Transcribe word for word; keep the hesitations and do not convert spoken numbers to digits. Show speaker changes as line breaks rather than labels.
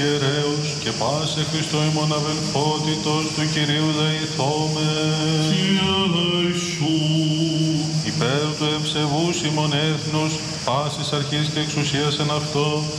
ιερέως και πάσε Χριστό ημών αδελφότητος του Κυρίου δεηθώμε. Υπέρ του ευσεβούς ημών έθνους, πάσης αρχής και εξουσίας εν αυτό,